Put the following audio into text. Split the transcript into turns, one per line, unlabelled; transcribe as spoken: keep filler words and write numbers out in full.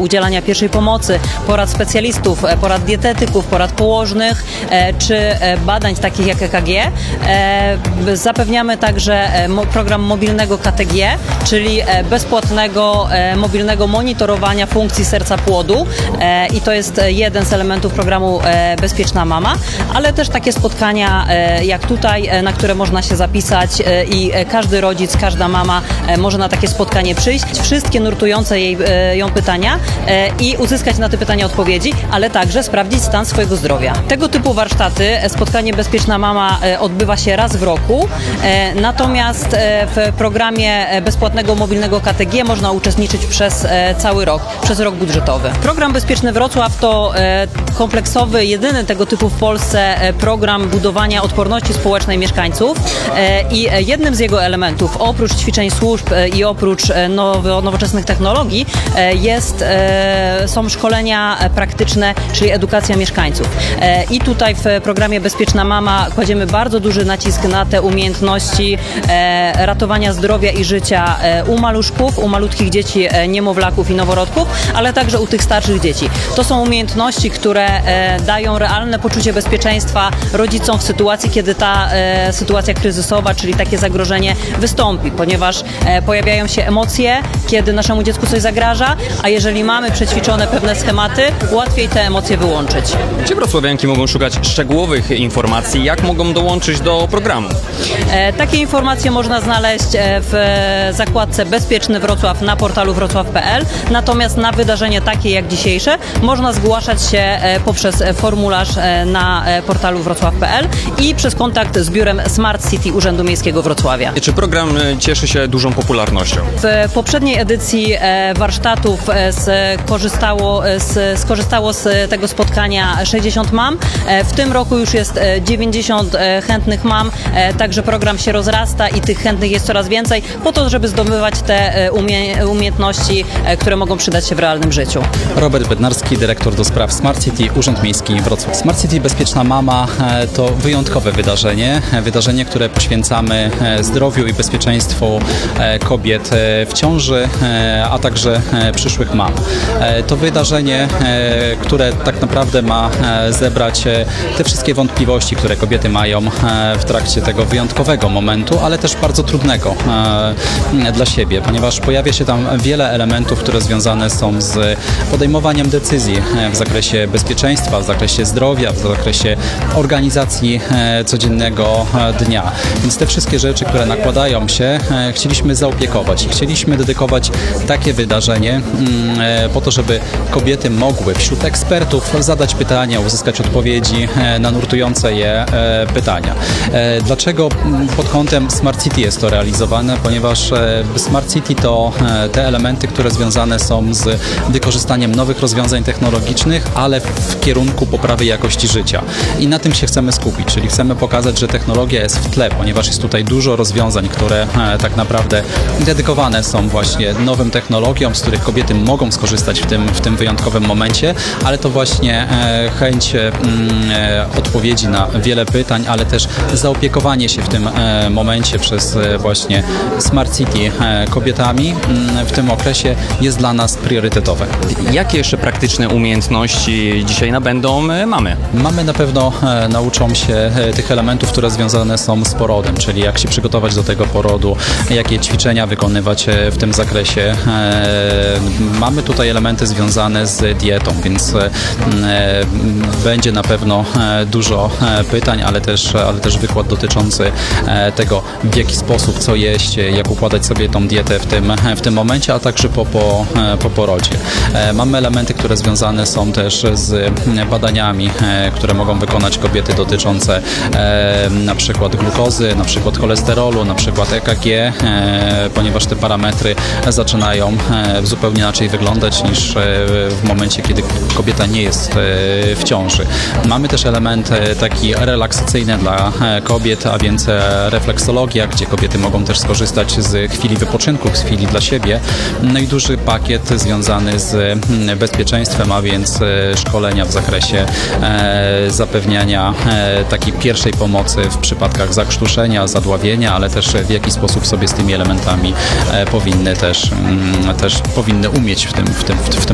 udzielania pierwszej pomocy, porad specjalistów, porad dietetyków, porad położnych czy badań takich jak E K G. Zapewniamy także program mobilnego K T G, czyli bezpłatnego mobilnego monitorowania funkcji serca płodu i to jest jeden z elementów programu Bezpieczna Mama, ale też takie spotkania jak tutaj, na które można się zapisać i każdy rodzic, każda mama może na takie spotkanie przyjść, wszystkie nurtujące jej, ją pytania i uzyskać na te pytania odpowiedzi, ale także sprawdzić stan swojego zdrowia. Tego typu warsztaty, spotkanie Bezpieczna Mama odbywa się raz w roku, natomiast w programie bezpłatnego mobilnego K T G można uczestniczyć przez cały rok, przez rok budżetowy. Program Bezpieczny Wrocław to kompleksowy, jedyny tego typu w Polsce program budowania odporności społecznej mieszkańców i jednym z jego elementów, oprócz ćwiczeń służb i oprócz nowo, nowoczesnych technologii, jest, są szkolenia praktyczne, czyli edukacja mieszkańców. I tutaj w programie Bezpieczna Mama kładziemy bardzo duży nacisk na te umiejętności ratowania zdrowia i życia u maluszków, u malutkich dzieci, niemowlaków i noworodków, ale także u tych starszych dzieci. To są umiejętności, które dają realne poczucie bezpieczeństwa rodzicom w sytuacji, kiedy ta sytuacja kryzysowa, czyli takie zagrożenie wystąpi, ponieważ pojawiają się emocje, kiedy naszemu dziecku coś zagraża, a jeżeli mamy przećwiczone pewne schematy, łatwiej te emocje wyłączyć.
Gdzie wrocławianki mogą szukać szczegółowych informacji, jak mogą dołączyć do programu?
E, takie informacje można znaleźć w zakładce Bezpieczny Wrocław na portalu wrocław kropka p l, natomiast na wydarzenie takie jak dzisiejsze można zgłaszać się poprzez formularz na portalu wrocław kropka p l i przez kontakt z biurem Smart City Urzędu Miejskiego Wrocławia.
Czy program cieszy się dużą popularnością?
W poprzedniej edycji warsztatów skorzystało z, skorzystało z tego spotkania sześćdziesiąt mam. W tym roku już jest dziewięćdziesiąt chętnych mam, także program się rozrasta i tych chętnych jest coraz więcej po to, żeby zdobywać te umie, umiejętności, które mogą przydać się w realnym życiu.
Robert Bednarski, dyrektor do spraw Smart City, Urząd Miejski Wrocław. Smart City Bezpieczna Mama to wyjątkowe wydarzenie, wydarzenie, które poświęcamy zdrowiu i bezpieczeństwu kobiet w ciąży, a także przyszłych mam. To wydarzenie, które tak naprawdę ma zebrać te wszystkie wątpliwości, które kobiety mają w trakcie tego wyjątkowego momentu, ale też bardzo trudnego dla siebie, ponieważ pojawia się tam wiele elementów, które związane są z podejmowaniem decyzji w zakresie bezpieczeństwa, w zakresie zdrowia, w zakresie organizacji codziennego dnia. Więc te wszystkie rzeczy, które nakładają się, chcieliśmy zaopiekować i chcieliśmy dedykować takie wydarzenie po to, żeby kobiety mogły wśród ekspertów zadać pytania, uzyskać odpowiedzi na nurtujące je pytania. Dlaczego pod kątem Smart City jest to realizowane? Ponieważ Smart City to te elementy, które związane są z wykorzystaniem nowych rozwiązań technologicznych, ale w kierunku poprawy jakości życia. I na tym się chcemy skupić, czyli chcemy pokazać, że technologia jest w tle, ponieważ jest tutaj dużo rozwiązań, które tak naprawdę dedykowane są właśnie nowym technologiom, z których kobiety mogą skorzystać w tym, w tym wyjątkowym momencie, ale to właśnie chęć odpowiedzi na wiele pytań, ale też zaopiekowanie się w tym momencie przez właśnie Smart City kobietami w tym okresie jest dla nas priorytetowe.
Jakie jeszcze praktyczne umiejętności dzisiaj nabędą mamy?
Mamy na pewno nauczą się tych elementów, które związane są z porodem, czyli jak się przygotować do tego porodu, jakie ćwiczenia wykonywać w tym zakresie. Mamy tutaj elementy związane z dietą, więc będzie na pewno dużo pytań, ale też, ale też wykład dotyczący tego, w jaki sposób, co jeść, jak układać sobie tą dietę w tym, w tym momencie, a także po, po, po porodzie. Mamy elementy, które związane są też z badaniami, które mogą wykonać kobiety dotyczące na przykład glukozy, na przykład cholesterolu, na przykład E K G, ponieważ te parametry zaczynają zupełnie inaczej wyglądać niż w momencie, kiedy kobieta nie jest w ciąży. Mamy też element taki relaksacyjny dla kobiet, a więc refleksologia, gdzie kobiety mogą też skorzystać z chwili wypoczynku, z chwili dla siebie. No i duży pakiet związany z bezpieczeństwem, a więc szkolenia w zakresie zapewniania takiej pierwszej pomocy w przypadkach zakrztuszenia, zadławienia, ale też w jaki sposób sobie z tymi elementami powinny też, też powinny umieć w tym, w tym, w tym